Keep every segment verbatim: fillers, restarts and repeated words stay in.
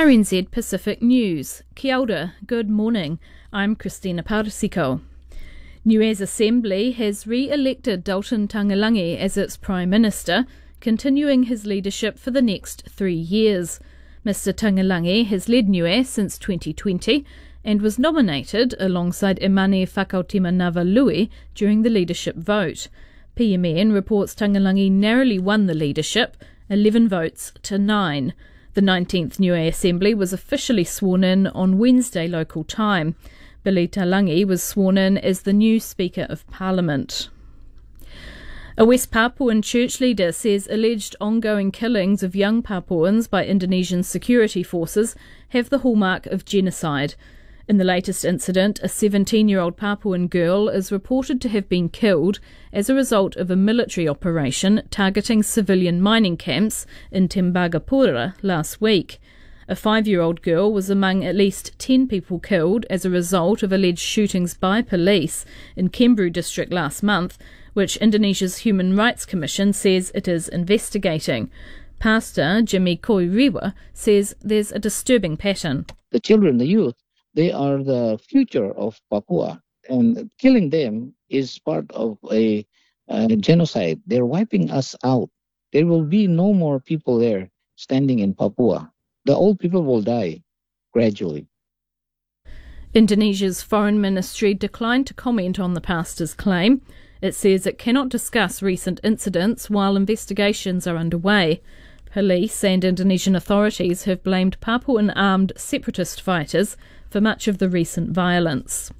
R N Z Pacific News. Kia ora, good morning. I'm Christina Parisiko. Niue's Assembly has re-elected Dalton Tangalangi as its Prime Minister, continuing his leadership for the next three years. Mister Tangalangi has led Niue since twenty twenty and was nominated alongside Imani Whakautima-Navalui during the leadership vote. P M N reports Tangalangi narrowly won the leadership, eleven votes to nine. The nineteenth Niue Assembly was officially sworn in on Wednesday local time. Billy Talangi was sworn in as the new Speaker of Parliament. A West Papuan church leader says alleged ongoing killings of young Papuans by Indonesian security forces have the hallmark of genocide. In the latest incident, a seventeen-year-old Papuan girl is reported to have been killed as a result of a military operation targeting civilian mining camps in Tembagapura last week. A five-year-old girl was among at least ten people killed as a result of alleged shootings by police in Kembu district last month, which Indonesia's Human Rights Commission says it is investigating. Pastor Jimmy Koiriwa says there's a disturbing pattern. The children, the youth, they are the future of Papua, and killing them is part of a uh, genocide. They're wiping us out. There will be no more people there standing in Papua. The old people will die gradually. Indonesia's foreign ministry declined to comment on the pastor's claim. It says it cannot discuss recent incidents while investigations are underway. Police and Indonesian authorities have blamed Papuan armed separatist fighters for much of the recent violence.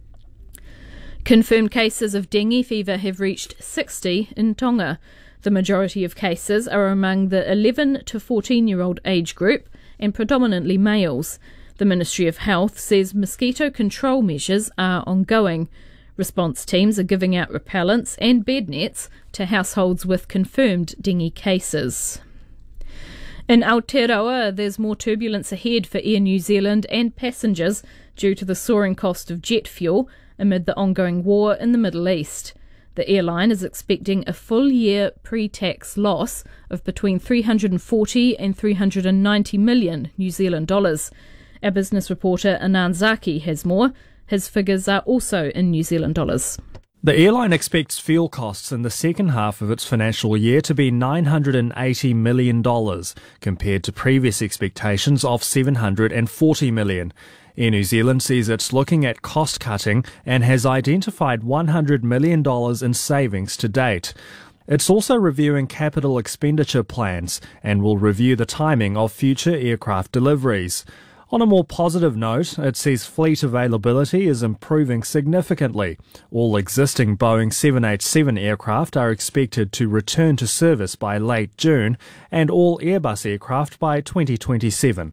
Confirmed cases of dengue fever have reached sixty in Tonga. The majority of cases are among the eleven to fourteen-year-old age group and predominantly males. The Ministry of Health says mosquito control measures are ongoing. Response teams are giving out repellents and bed nets to households with confirmed dengue cases. In Aotearoa, there's more turbulence ahead for Air New Zealand and passengers due to the soaring cost of jet fuel amid the ongoing war in the Middle East. The airline is expecting a full-year pre-tax loss of between three hundred forty and three hundred ninety million New Zealand dollars. Our business reporter Anand Zaki has more. His figures are also in New Zealand dollars. The airline expects fuel costs in the second half of its financial year to be nine hundred eighty million dollars, compared to previous expectations of seven hundred forty million dollars. Air New Zealand says it's looking at cost cutting and has identified one hundred million dollars in savings to date. It's also reviewing capital expenditure plans and will review the timing of future aircraft deliveries. On a more positive note, it says fleet availability is improving significantly. All existing Boeing seven eighty-seven aircraft are expected to return to service by late June and all Airbus aircraft by twenty twenty-seven.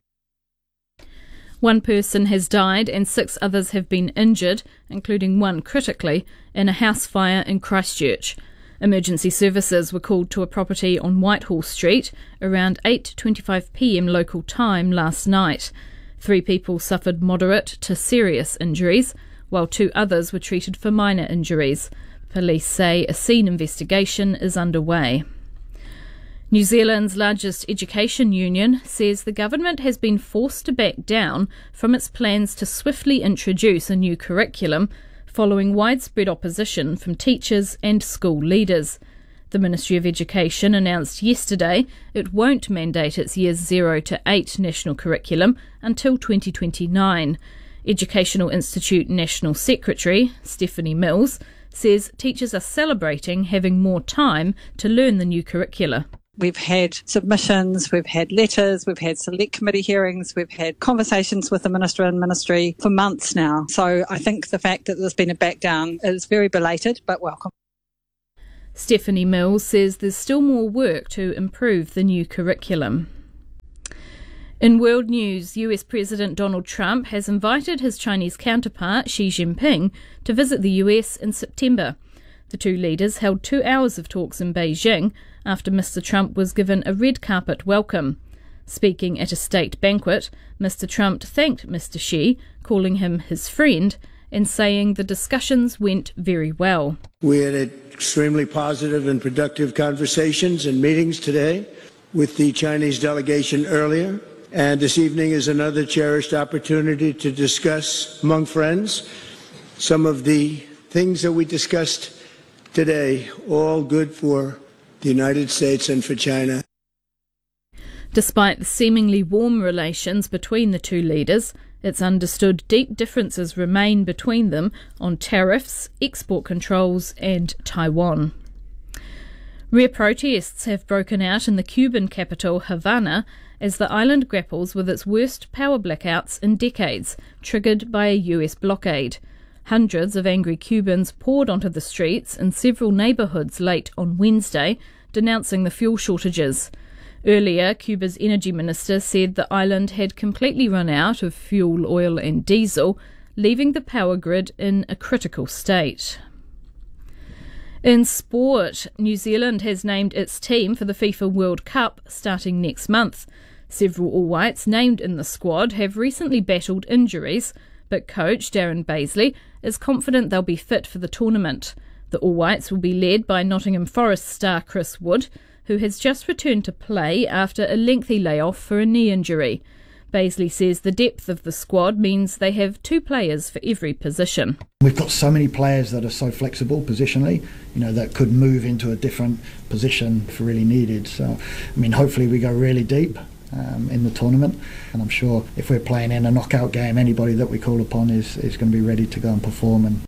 One person has died and six others have been injured, including one critically, in a house fire in Christchurch. Emergency services were called to a property on Whitehall Street around eight twenty-five p m local time last night. Three people suffered moderate to serious injuries, while two others were treated for minor injuries. Police say a scene investigation is underway. New Zealand's largest education union says the government has been forced to back down from its plans to swiftly introduce a new curriculum following widespread opposition from teachers and school leaders. The Ministry of Education announced yesterday it won't mandate its Years zero to eight national curriculum until twenty twenty-nine. Educational Institute National Secretary Stephanie Mills says teachers are celebrating having more time to learn the new curricula. We've had submissions, we've had letters, we've had select committee hearings, we've had conversations with the Minister and Ministry for months now. So I think the fact that there's been a back down is very belated but welcome. Stephanie Mills says there's still more work to improve the new curriculum. In world news, U S President Donald Trump has invited his Chinese counterpart Xi Jinping to visit the U S in September. The two leaders held two hours of talks in Beijing after Mister Trump was given a red carpet welcome. Speaking at a state banquet, Mister Trump thanked Mister Xi, calling him his friend, and saying the discussions went very well. We had extremely positive and productive conversations and meetings today with the Chinese delegation earlier, And this evening is another cherished opportunity to discuss among friends some of the things that we discussed today, all good for the United States and for China. Despite the seemingly warm relations between the two leaders, it's understood deep differences remain between them on tariffs, export controls and Taiwan. Rare protests have broken out in the Cuban capital, Havana, as the island grapples with its worst power blackouts in decades, triggered by a U S blockade. Hundreds of angry Cubans poured onto the streets in several neighbourhoods late on Wednesday, denouncing the fuel shortages. Earlier, Cuba's energy minister said the island had completely run out of fuel, oil and diesel, leaving the power grid in a critical state. In sport, New Zealand has named its team for the FIFA World Cup starting next month. Several All Whites named in the squad have recently battled injuries, but coach Darren Baisley is confident they'll be fit for the tournament. The All Whites will be led by Nottingham Forest star Chris Wood, who has just returned to play after a lengthy layoff for a knee injury. Baisley says the depth of the squad means they have two players for every position. We've got so many players that are so flexible positionally, you know, that could move into a different position if really needed. So, I mean, hopefully we go really deep um, in the tournament, and I'm sure if we're playing in a knockout game, anybody that we call upon is, is going to be ready to go and perform. And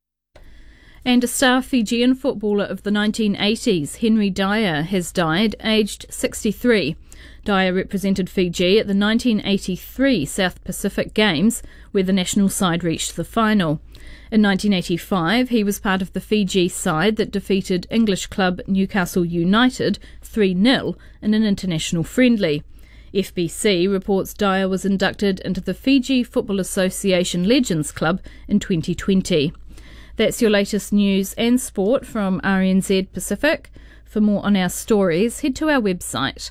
And a star Fijian footballer of the nineteen eighties, Henry Dyer, has died, aged sixty-three. Dyer represented Fiji at the nineteen eighty-three South Pacific Games, where the national side reached the final. In nineteen eighty-five, he was part of the Fiji side that defeated English club Newcastle United three nil in an international friendly. F B C reports Dyer was inducted into the Fiji Football Association Legends Club in twenty twenty. That's your latest news and sport from R N Z Pacific. For more on our stories, head to our website,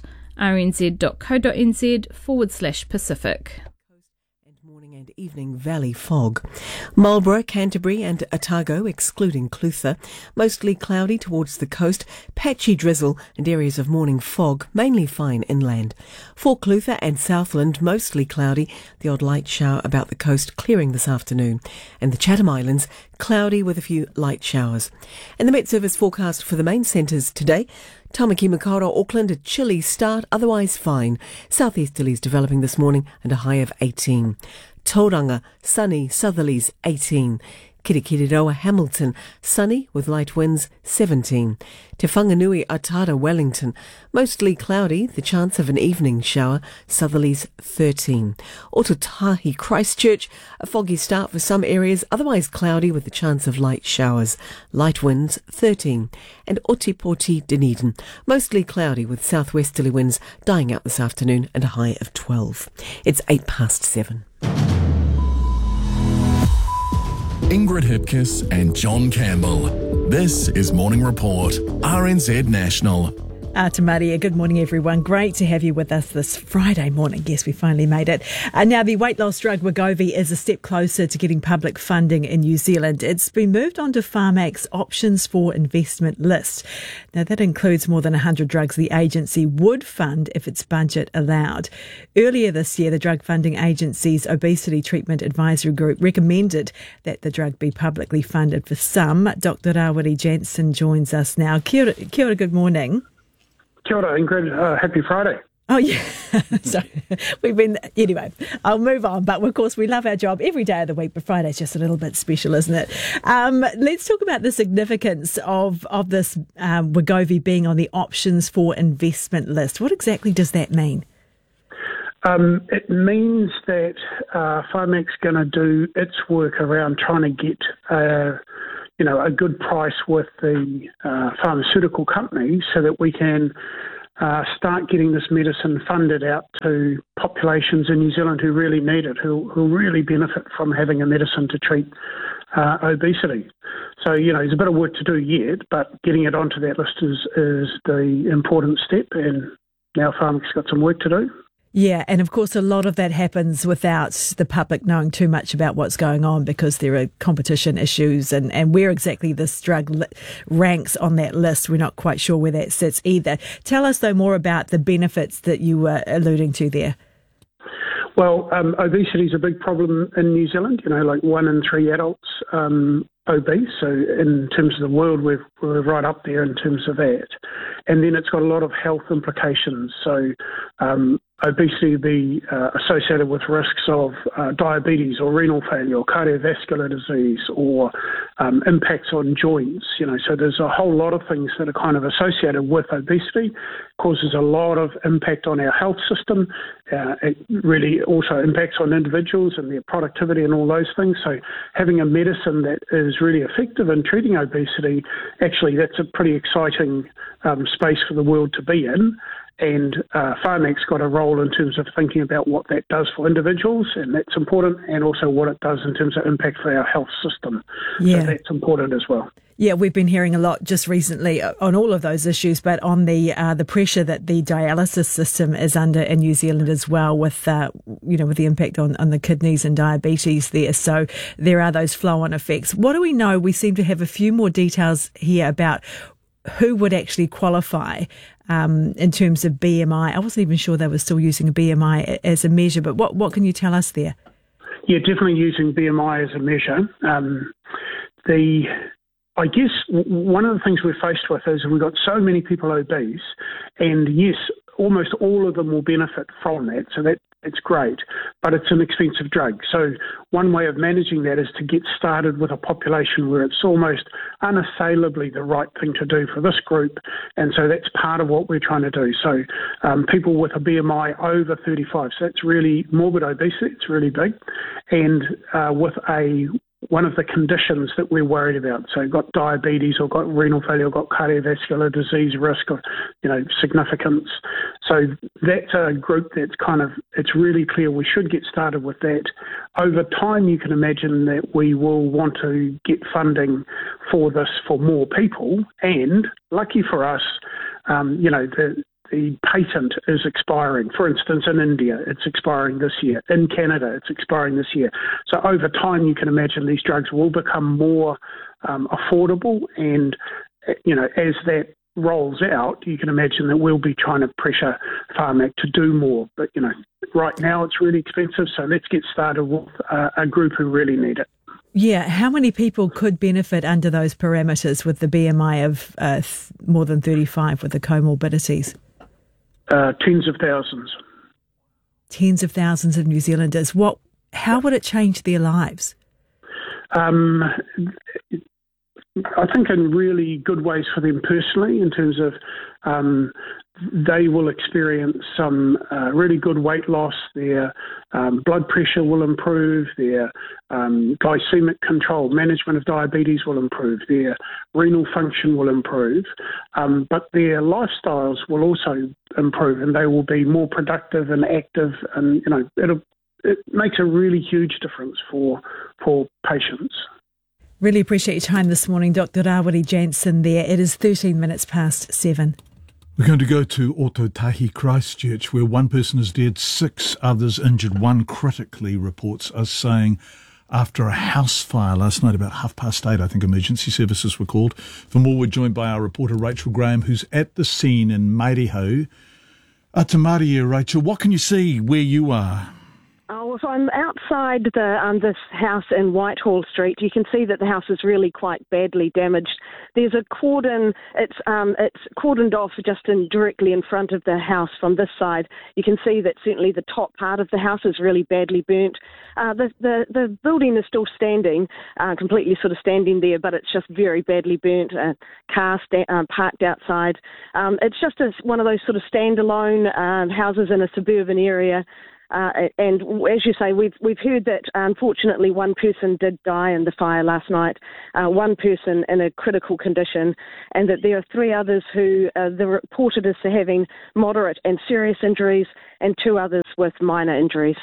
rnz.co.nz forward slash Pacific. Morning and evening valley fog. Marlborough, Canterbury and Otago, excluding Clutha, mostly cloudy towards the coast, patchy drizzle and areas of morning fog, mainly fine inland. For Clutha and Southland, mostly cloudy, the odd light shower about the coast clearing this afternoon. And the Chatham Islands, cloudy with a few light showers. And the Met Service forecast for the main centres today: Tamaki Makaurau, Auckland, a chilly start, otherwise fine. Southeasterlies developing this morning and a high of eighteen. Tauranga, sunny, southerlies, eighteen. Kirikiriroa, Hamilton, sunny with light winds, seventeen. Te Whanganui, Atara, Wellington, mostly cloudy, the chance of an evening shower, southerlies, thirteen. Otautahi, Christchurch, a foggy start for some areas, otherwise cloudy with the chance of light showers, light winds, thirteen. And Otipoti, Dunedin, mostly cloudy with southwesterly winds dying out this afternoon and a high of twelve. It's eight past seven. Ingrid Hipkiss and John Campbell. This is Morning Report, R N Z National. Uh, Tamaria, good morning everyone. Great to have you with us this Friday morning. Yes, we finally made it. Uh, now, the weight loss drug Wegovy is a step closer to getting public funding in New Zealand. It's been moved onto Pharmac's options for investment list. Now, that includes more than one hundred drugs the agency would fund if its budget allowed. Earlier this year, the Drug Funding Agency's Obesity Treatment Advisory Group recommended that the drug be publicly funded for some. Doctor Rawiri Jansen joins us now. Kia ora, kia ora, good morning. Kia ora, Ingrid. Uh, happy Friday. Oh, yeah. So we've been, anyway, I'll move on. But of course, we love our job every day of the week, but Friday's just a little bit special, isn't it? Um, let's talk about the significance of, of this um, Wegovy being on the options for investment list. What exactly does that mean? Um, it means that uh, Pharmac's going to do its work around trying to get uh, you know, a good price with the uh, pharmaceutical companies so that we can uh, start getting this medicine funded out to populations in New Zealand who really need it, who who really benefit from having a medicine to treat uh, obesity. So, you know, there's a bit of work to do yet, but getting it onto that list is, is the important step, and now Pharmac's got some work to do. Yeah, and of course a lot of that happens without the public knowing too much about what's going on because there are competition issues and, and where exactly this drug li- ranks on that list. We're not quite sure where that sits either. Tell us, though, more about the benefits that you were alluding to there. Well, um, obesity is a big problem in New Zealand. You know, like one in three adults um, obese. So in terms of the world, we're, we're right up there in terms of that. And then it's got a lot of health implications. So um, obesity will be uh, associated with risks of uh, diabetes or renal failure or cardiovascular disease or um, impacts on joints. You know, so there's a whole lot of things that are kind of associated with obesity. Causes a lot of impact on our health system. Uh, it really also impacts on individuals and their productivity and all those things. So having a medicine that is really effective in treating obesity, actually that's a pretty exciting um, space for the world to be in. And uh, Pharmac's got a role in terms of thinking about what that does for individuals, and that's important, and also what it does in terms of impact for our health system. Yeah. So that's important as well. Yeah, we've been hearing a lot just recently on all of those issues, but on the uh, the pressure that the dialysis system is under in New Zealand as well, with uh, you know with the impact on, on the kidneys and diabetes there. So there are those flow-on effects. What do we know? We seem to have a few more details here about who would actually qualify um, in terms of B M I. I wasn't even sure they were still using a B M I as a measure, but what what can you tell us there? Yeah, definitely using B M I as a measure. Um, the I guess one of the things we're faced with is we've got so many people obese, and yes, almost all of them will benefit from that, so that it's great, but it's an expensive drug. So one way of managing that is to get started with a population where it's almost unassailably the right thing to do for this group, and so that's part of what we're trying to do. So um, people with a B M I over thirty-five, so that's really morbid obesity, it's really big, and uh, with a one of the conditions that we're worried about. So got diabetes or got renal failure or got cardiovascular disease risk of, you know, significance. So that's a group that's kind of, it's really clear we should get started with that. Over time, you can imagine that we will want to get funding for this for more people. And lucky for us, um, you know, the The patent is expiring. For instance, in India, it's expiring this year. In Canada, it's expiring this year. So over time, you can imagine these drugs will become more um, affordable. And, you know, as that rolls out, you can imagine that we'll be trying to pressure Pharmac to do more. But, you know, right now it's really expensive. So let's get started with uh, a group who really need it. Yeah, how many people could benefit under those parameters with the B M I of uh, th- more than thirty-five with the comorbidities? Uh, tens of thousands. Tens of thousands of New Zealanders. What? How would it change their lives? Um, I think in really good ways for them personally, in terms of um, they will experience some uh, really good weight loss. Their um, blood pressure will improve. Their um, glycemic control, management of diabetes will improve. Their renal function will improve. Um, but their lifestyles will also improve, and they will be more productive and active. And you know, it'll, it makes a really huge difference for for patients. Really appreciate your time this morning, Doctor Rawiri Jansen there. It is thirteen minutes past seven. We're going to go to Ototahi, Christchurch, where one person is dead, six others injured, one critically, reports us saying, after a house fire last night about half past eight. I think emergency services were called. For more, we're joined by our reporter Rachel Graham, who's at the scene in Mairehau. Uh, Te Maria, Rachel, what can you see where you are? Oh, so I'm outside the um, this house in Whitehall Street. You can see that the house is really quite badly damaged. There's a cordon. It's um, it's cordoned off just in, directly in front of the house from this side. You can see that certainly the top part of the house is really badly burnt. Uh, the, the the building is still standing, uh, completely sort of standing there, but it's just very badly burnt. A car sta- uh, parked outside. Um, it's just a, one of those sort of standalone um, houses in a suburban area. Uh, and as you say, we've we've heard that unfortunately one person did die in the fire last night, uh, one person in a critical condition, and that there are three others who uh, they're reported as having moderate and serious injuries, and two others with minor injuries.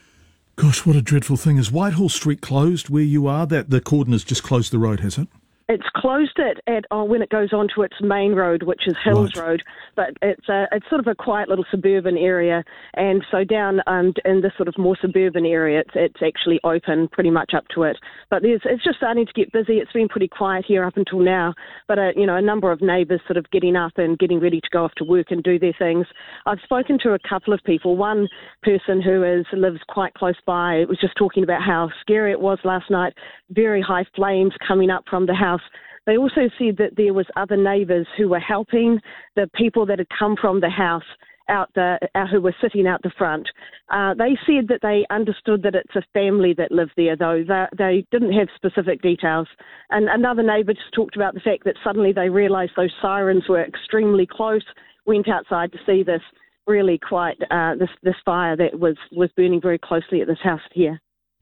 Gosh, what a dreadful thing. Is Whitehall Street closed where you are? That the cordon has just closed the road, has it? it's closed it at oh, when it goes onto its main road, which is Hills Right. Road, but it's a, it's sort of a quiet little suburban area, and so down um, in this sort of more suburban area, it's, it's actually open pretty much up to it. But there's, it's just starting to get busy. It's been pretty quiet here up until now, but uh, you know, a number of neighbours sort of getting up and getting ready to go off to work and do their things. I've spoken to a couple of people. One person who is lives quite close by was just talking about how scary it was last night, very high flames coming up from the house. They also said that there was other neighbours who were helping the people that had come from the house out the out, who were sitting out the front. Uh, they said that they understood that it's a family that lived there, though. They, they didn't have specific details. And another neighbour just talked about the fact that suddenly they realised those sirens were extremely close, went outside to see this really quite, uh, this, this fire that was, was burning very closely at this house here.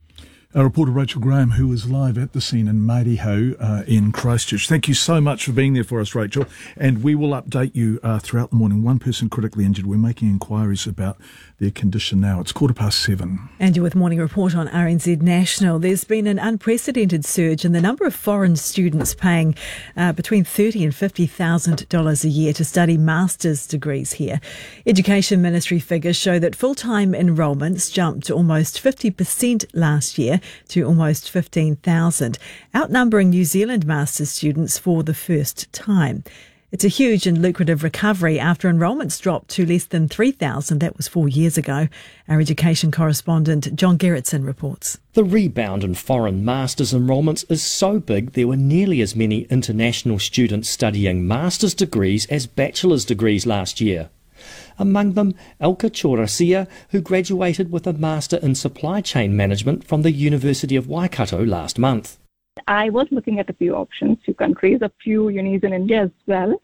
Our reporter Rachel Graham, who is live at the scene in Mariho uh, in Christchurch. Thank you so much for being there for us, Rachel. And we will update you uh, throughout the morning. One person critically injured. We're making inquiries about their condition now. It's quarter past seven. And you're with Morning Report on R N Z National. There's been an unprecedented surge in the number of foreign students paying uh, between thirty thousand dollars and fifty thousand dollars a year to study master's degrees here. Education Ministry figures show that full-time enrolments jumped to almost fifty percent last year to almost fifteen thousand, outnumbering New Zealand master's students for the first time. It's a huge and lucrative recovery after enrolments dropped to less than three thousand. That was four years ago. Our education correspondent John Gerritsen reports. The rebound in foreign master's enrolments is so big there were nearly as many international students studying master's degrees as bachelor's degrees last year. Among them, Elka Chorasia, who graduated with a Master in Supply Chain Management from the University of Waikato last month. I was looking at a few options, few countries, a few unis in India as well.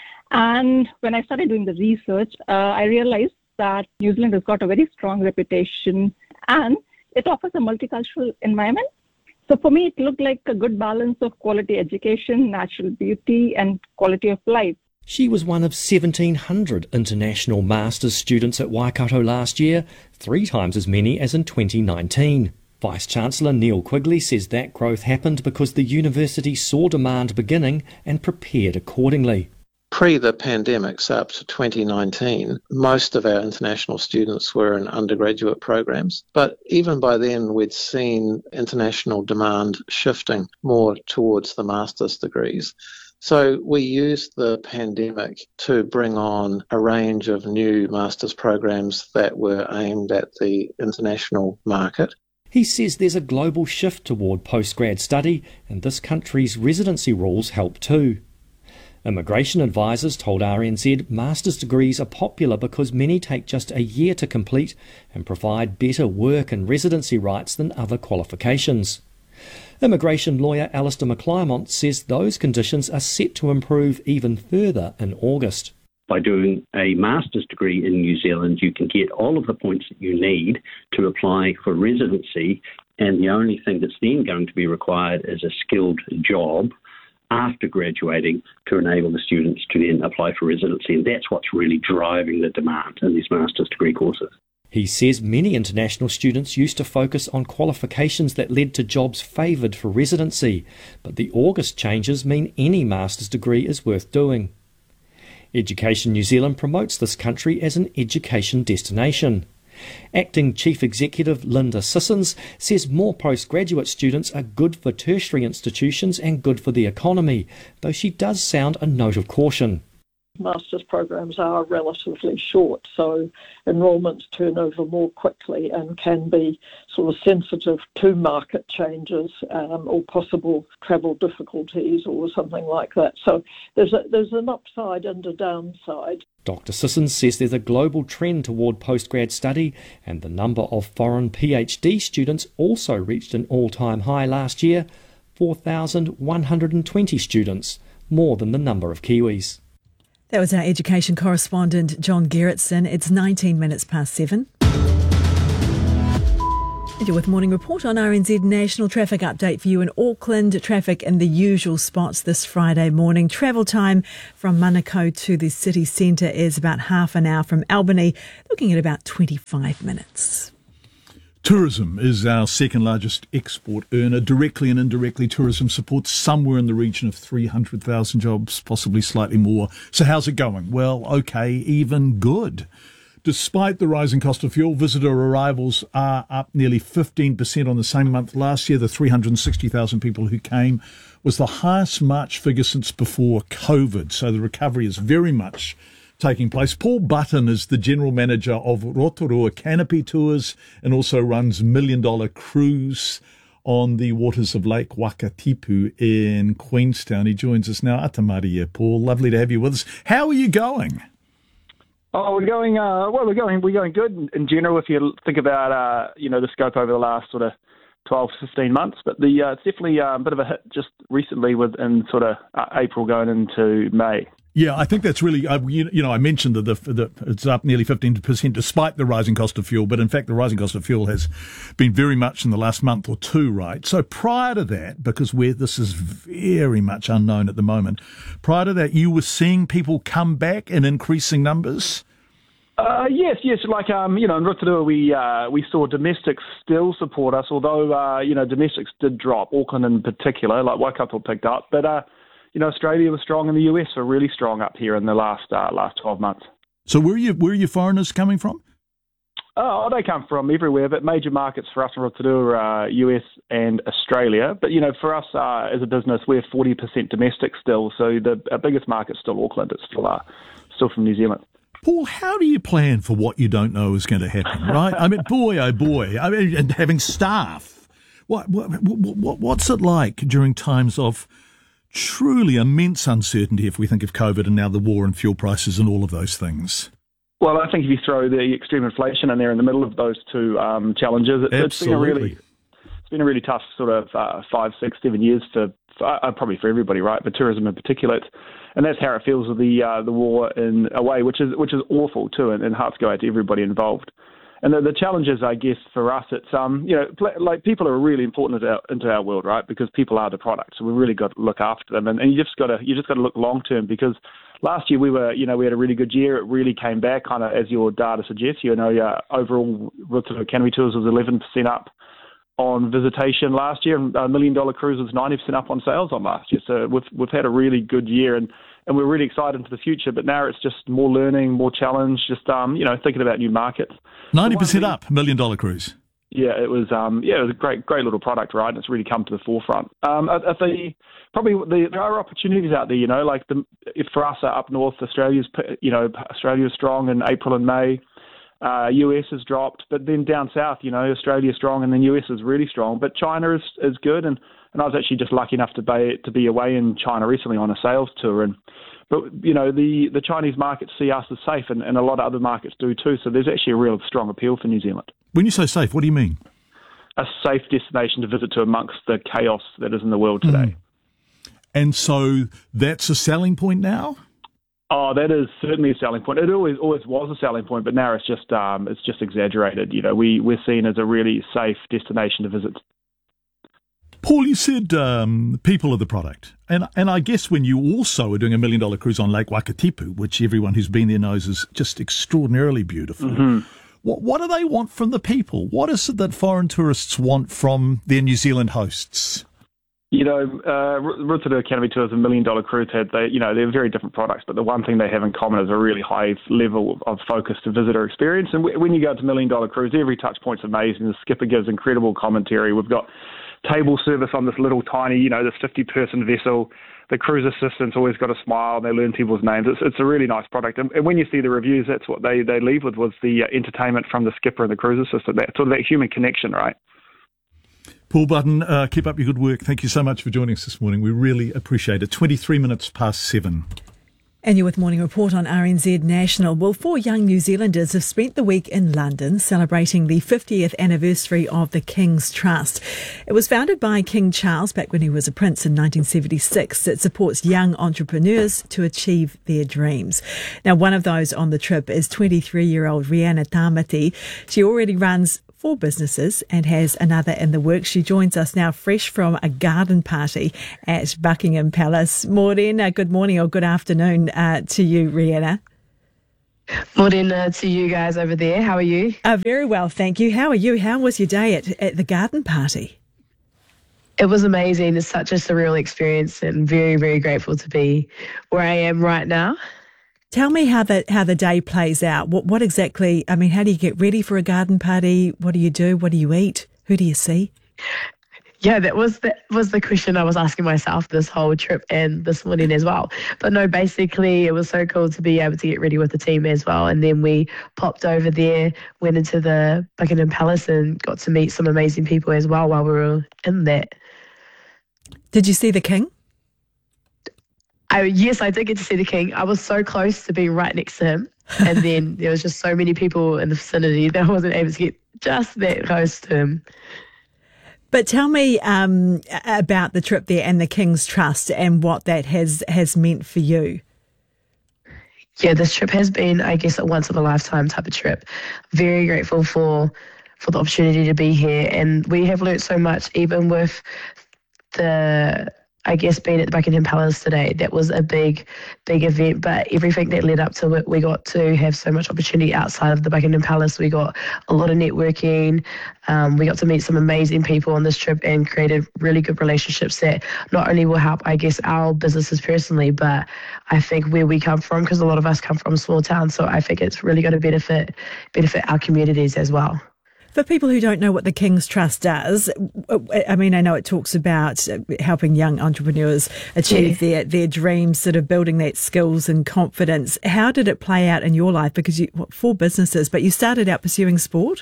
And when I started doing the research, uh, I realized that New Zealand has got a very strong reputation and it offers a multicultural environment. So for me, it looked like a good balance of quality education, natural beauty, and quality of life. She was one of seventeen hundred international master's students at Waikato last year, three times as many as in twenty nineteen. Vice-Chancellor Neil Quigley says that growth happened because the university saw demand beginning and prepared accordingly. Pre the pandemics up to twenty nineteen, most of our international students were in undergraduate programs, but even by then we'd seen international demand shifting more towards the master's degrees. So we used the pandemic to bring on a range of new master's programs that were aimed at the international market. He says there's a global shift toward postgrad study, and this country's residency rules help too. Immigration advisors told R N Z master's degrees are popular because many take just a year to complete and provide better work and residency rights than other qualifications. Immigration lawyer Alistair McClymont says those conditions are set to improve even further in August. By doing a master's degree in New Zealand, you can get all of the points that you need to apply for residency, and the only thing that's then going to be required is a skilled job after graduating to enable the students to then apply for residency, and that's what's really driving the demand in these master's degree courses. He says many international students used to focus on qualifications that led to jobs favoured for residency, but the August changes mean any master's degree is worth doing. Education New Zealand promotes this country as an education destination. Acting Chief Executive Linda Sissons says more postgraduate students are good for tertiary institutions and good for the economy, though she does sound a note of caution. Master's programs are relatively short, so enrolments turn over more quickly and can be sort of sensitive to market changes um, or possible travel difficulties or something like that. So there's a, there's an upside and a downside. Doctor Sissons says there's a global trend toward postgrad study, and the number of foreign PhD students also reached an all-time high last year, four thousand one hundred twenty students, more than the number of Kiwis. That was our education correspondent, John Gerritsen. It's nineteen minutes past seven. And you're with Morning Report on R N Z National. Traffic update for you in Auckland. Traffic in the usual spots this Friday morning. Travel time from Manukau to the city centre is about half an hour. From Albany, looking at about twenty-five minutes. Tourism is our second largest export earner. Directly and indirectly, tourism supports somewhere in the region of three hundred thousand jobs, possibly slightly more. So how's it going? Well, okay, even good. Despite the rising cost of fuel, visitor arrivals are up nearly fifteen percent on the same month last year. The three hundred sixty thousand people who came was the highest March figure since before COVID. So the recovery is very much taking place. Paul Button is the general manager of Rotorua Canopy Tours and also runs Million Dollar Cruise on the waters of Lake Wakatipu in Queenstown. He joins us now. Atamaria, Paul. Lovely to have you with us. How are you going? Oh, we're going. Uh, well, we're going. We're going good in, in general. If you think about, uh, you know, the scope over the last sort of twelve to fifteen months, but the uh, it's definitely uh, a bit of a hit just recently with in sort of uh, April going into May. Yeah, I think that's really, uh, you, you know, I mentioned that the, the, it's up nearly fifteen percent despite the rising cost of fuel, but in fact the rising cost of fuel has been very much in the last month or two, right? So prior to that, because we're, this is very much unknown at the moment, prior to that you were seeing people come back in increasing numbers? Uh, yes, yes. Like, um, you know, in Rotorua, we uh, we saw domestics still support us, although, uh, you know, domestics did drop, Auckland in particular, like Waikato picked up, but, uh, you know, Australia was strong and the U S were really strong up here in the last uh, last twelve months. So where are you, where are your foreigners coming from? Oh, they come from everywhere, but major markets for us in Rotorua are uh, U S and Australia. But, you know, for us uh, as a business, we're forty percent domestic still, so the our biggest market's still Auckland. It's still, uh, still from New Zealand. Paul, how do you plan for what you don't know is going to happen, right? I mean, boy, oh boy, I mean, and having staff, what, what, what what's it like during times of truly immense uncertainty if we think of COVID and now the war and fuel prices and all of those things? Well, I think if you throw the extreme inflation in there in the middle of those two um, challenges, it, it's been a really it's been a really tough sort of uh, five, six, seven years for, for uh, probably for everybody, right? But tourism in particular, it's, and that's how it feels with the uh, the war in a way, which is which is awful too, and, and hearts go out to everybody involved. And the, the challenges, I guess, for us, it's um, you know, pl- like people are really important into our, into our world, right? Because people are the product, so we really got to look after them, and, and you just got to you just got to look long term. Because last year we were, you know, we had a really good year. It really came back, kind of as your data suggests. You know, uh, overall Rotorua Canopy Tours was eleven percent up on visitation last year, and uh, Million Dollar Cruise was ninety percent up on sales on last year. So we've we've had a really good year, and. And we're really excited into the future, but now it's just more learning, more challenge, just, um, you know, thinking about new markets. ninety percent we, up, Million Dollar Cruise. Yeah, it was um, yeah, it was a great great little product, right? And it's really come to the forefront. Um, I, I think probably the, there are opportunities out there, you know, like the, if for us uh, up north, Australia's, you know, Australia's strong in April and May. Uh, U S has dropped, but then down south, you know, Australia's strong and then U S is really strong. But China is, is good, and, and I was actually just lucky enough to be to be away in China recently on a sales tour, and but you know the, the Chinese markets see us as safe, and, and a lot of other markets do too. So there's actually a real strong appeal for New Zealand. When you say safe, what do you mean? A safe destination to visit to amongst the chaos that is in the world today. Mm. And so that's a selling point now? Oh, that is certainly a selling point. It always always was a selling point, but now it's just um, it's just exaggerated. You know, we we're seen as a really safe destination to visit. Paul, you said um, people are the product, and and I guess when you also are doing a million dollar cruise on Lake Wakatipu, which everyone who's been there knows is just extraordinarily beautiful. Mm-hmm. What what do they want from the people? What is it that foreign tourists want from their New Zealand hosts? You know, uh, Rotorua Canopy Tours and Million Dollar Cruise had, they, you know, they're very different products, but the one thing they have in common is a really high level of focus to visitor experience. And when you go to Million Dollar Cruise, every touch point's amazing. The skipper gives incredible commentary. We've got table service on this little tiny, you know, this fifty-person vessel. The cruise assistant's always got a smile, and they learn people's names. It's, it's a really nice product. And, and when you see the reviews, that's what they, they leave with, was the uh, entertainment from the skipper and the cruise assistant, that sort of that human connection, right? Paul Button, uh, keep up your good work. Thank you so much for joining us this morning. We really appreciate it. twenty-three minutes past seven. And you're with Morning Report on R N Z National. Well, four young New Zealanders have spent the week in London celebrating the fiftieth anniversary of the King's Trust. It was founded by King Charles back when he was a prince in nineteen seventy-six. It supports young entrepreneurs to achieve their dreams. Now, one of those on the trip is twenty-three-year-old Rihanna Tamati. She already runs four businesses and has another in the works. She joins us now fresh from a garden party at Buckingham Palace. Morena, good morning or good afternoon uh, to you, Rihanna. Morning uh, to you guys over there. How are you? Uh, very well, thank you. How are you? How was your day at, at the garden party? It was amazing. It's such a surreal experience and very, very grateful to be where I am right now. Tell me how the how the day plays out. What what exactly, I mean, how do you get ready for a garden party? What do you do? What do you eat? Who do you see? Yeah, that was that was the question I was asking myself this whole trip and this morning as well. But no, basically it was so cool to be able to get ready with the team as well. And then we popped over there, went into the Buckingham Palace and got to meet some amazing people as well while we were in that. Did you see the King? I, yes, I did get to see the King. I was so close to being right next to him. And then there was just so many people in the vicinity that I wasn't able to get just that close to him. But tell me um, about the trip there and the King's Trust and what that has, has meant for you. Yeah, this trip has been, I guess, a once-in-a-lifetime type of trip. Very grateful for for the opportunity to be here. And we have learnt so much, even with the, I guess, being at the Buckingham Palace today. That was a big, big event, but everything that led up to it, we got to have so much opportunity outside of the Buckingham Palace. We got a lot of networking. Um, we got to meet some amazing people on this trip and created really good relationships that not only will help, I guess, our businesses personally, but I think where we come from, because a lot of us come from small towns, so I think it's really going to benefit benefit our communities as well. For people who don't know what the King's Trust does, I mean, I know it talks about helping young entrepreneurs achieve yeah. their, their dreams, sort of building that skills and confidence. How did it play out in your life? Because you, what, four businesses, but you started out pursuing sport?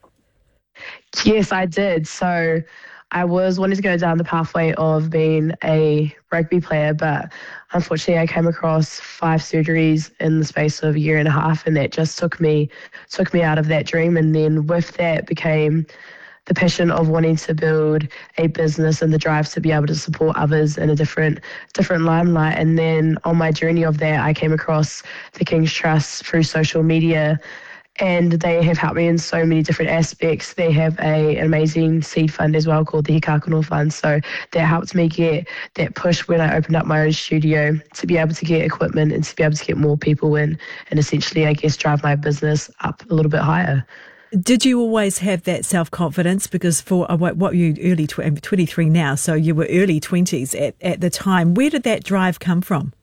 Yes, I did. So I was wanting to go down the pathway of being a rugby player, but unfortunately I came across five surgeries in the space of a year and a half, and that just took me took me out of that dream. And then with that became the passion of wanting to build a business and the drive to be able to support others in a different different limelight. And then on my journey of that, I came across the King's Trust through social media. And they have helped me in so many different aspects. They have a, an amazing seed fund as well called the Hikakono Fund. So that helped me get that push when I opened up my own studio to be able to get equipment and to be able to get more people in and essentially, I guess, drive my business up a little bit higher. Did you always have that self-confidence? Because for uh, what, what were you, early tw- twenty-three now, so you were early twenties at, at the time. Where did that drive come from?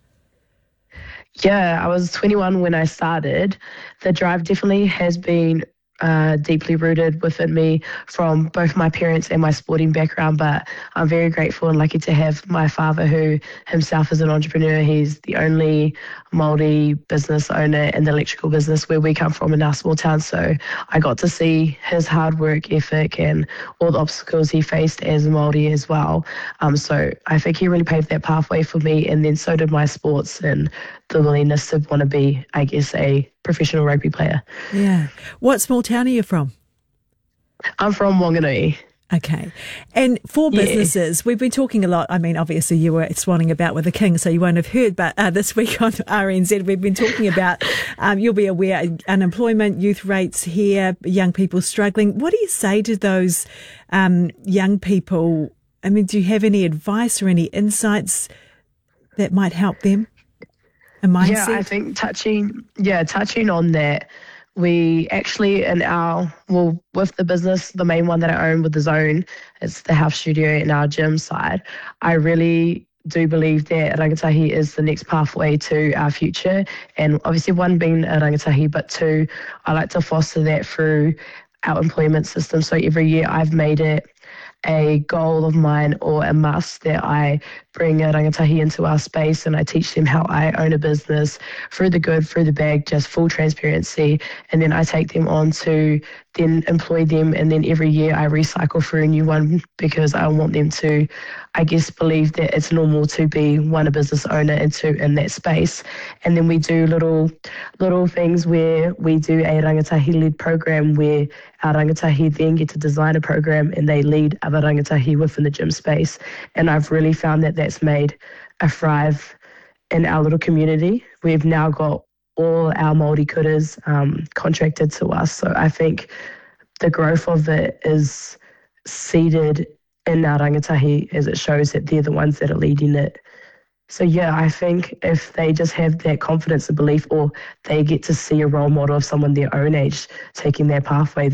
Yeah, I was twenty-one when I started. The drive definitely has been uh, deeply rooted within me from both my parents and my sporting background, but I'm very grateful and lucky to have my father, who himself is an entrepreneur. He's the only Māori business owner in the electrical business where we come from in our small town. So I got to see his hard work ethic and all the obstacles he faced as a Māori as well. Um, so I think he really paved that pathway for me, and then so did my sports and the willingness to want to be, I guess, a professional rugby player. Yeah. What small town are you from? I'm from Wanganui. Okay. And for businesses, yeah. we've been talking a lot. I mean, obviously you were swanning about with the King, so you won't have heard, but uh, this week on R N Z, we've been talking about, um, you'll be aware, unemployment, youth rates here, young people struggling. What do you say to those um, young people? I mean, do you have any advice or any insights that might help them? A mindset? Yeah, I think touching, yeah, touching on that, we actually in our, well, with the business, the main one that I own with the Zone, it's the health studio and our gym side. I really do believe that rangatahi is the next pathway to our future. And obviously one being a rangatahi, but two, I like to foster that through our employment system. So every year I've made it a goal of mine or a must that I bring a rangatahi into our space and I teach them how I own a business through the good, through the bad, just full transparency. And then I take them on to then employ them, and then every year I recycle through a new one because I want them to, I guess, believe that it's normal to be one, a business owner and two, in that space. And then we do little little things where we do a rangatahi-led program where our rangatahi then get to design a program and they lead other rangatahi within the gym space. And I've really found that that's made a thrive in our little community. We've now got all our Māori kuras um, contracted to us. So I think the growth of it is seeded in our rangatahi as it shows that they're the ones that are leading it. So yeah, I think if they just have that confidence and belief, or they get to see a role model of someone their own age taking their pathway,